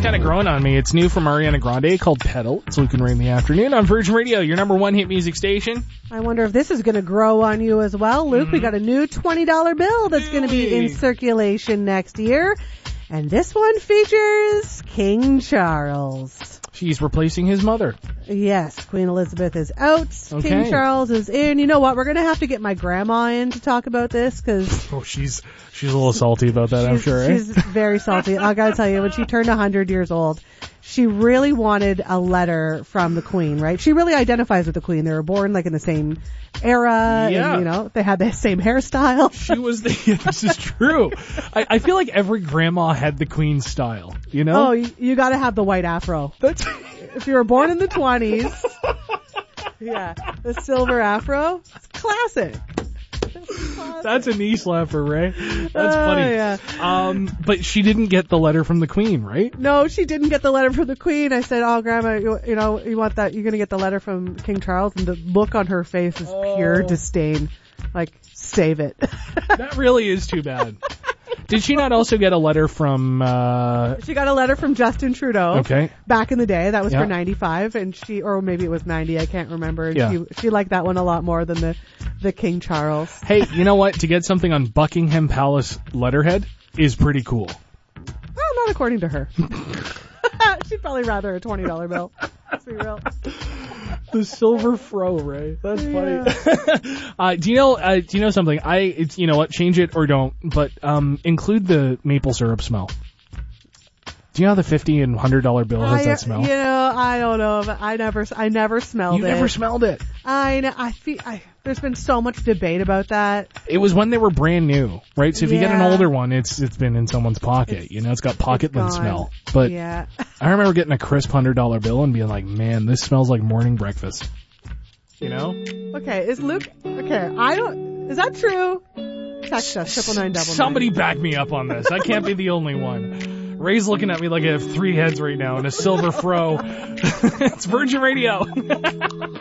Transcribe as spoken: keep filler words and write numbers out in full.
kind of growing on me. It's new from Ariana Grande called Pedal. It's Luke and Ray in the afternoon on Virgin Radio, your number one hit music station. I wonder if this is going to grow on you as well. Luke, mm-hmm. we got a new twenty dollar bill that's going to be in circulation next year. And this one features King Charles. She's replacing his mother. Yes, Queen Elizabeth is out. Okay. King Charles is in. You know what? We're going to have to get my grandma in to talk about this because... Oh, she's she's a little salty about that, I'm sure, right? She's very salty. I got to tell you, when she turned one hundred years old, she really wanted a letter from the Queen, right? She really identifies with the Queen. They were born like in the same era. Yeah. And, you know, they had the same hairstyle. She was the... Yeah, this is true. I, I feel like every grandma had the Queen style, you know? Oh, you, you got to have the white afro. That's... If you were born in the twenties, yeah, the silver afro, it's classic. It's classic. That's a knee slapper, Ray. That's uh, funny. Yeah. Um, but she didn't get the letter from the Queen, right? No, she didn't get the letter from the Queen. I said, "Oh, Grandma, you, you know, you want that? You're gonna get the letter from King Charles." And the look on her face is oh. pure disdain. Like, save it. That really is too bad. Did she not also get a letter from... Uh... She got a letter from Justin Trudeau. Okay. Back in the day. That was yeah. for ninety-five. And she, or maybe it was ninety, I can't remember. And yeah. she, she liked that one a lot more than the, the King Charles. Hey, you know what? To get something on Buckingham Palace letterhead is pretty cool. Well, not according to her. She'd probably rather a twenty dollar bill. Let's be real. The silver fro, Ray. That's yeah. funny. uh, do you know? Uh, do you know something? I, it's you know what? Change it or don't. But um, include the maple syrup smell. Do you know how the fifty and hundred dollar bill has I, that smell? You know, I don't know, but I never, I never smelled you it. You never smelled it. I know. I feel. I, there's been so much debate about that. It was when they were brand new, right? So if yeah. you get an older one, it's it's been in someone's pocket. It's, you know, it's got pocket lint smell. But yeah. I remember getting a crisp hundred dollar bill and being like, man, this smells like morning breakfast. You know? Okay, is Luke, okay, I don't, is that true? Text us, triple nine double nine. Somebody back me up on this. I can't be the only one. Ray's looking at me like I have three heads right now and a silver fro. It's Virgin Radio.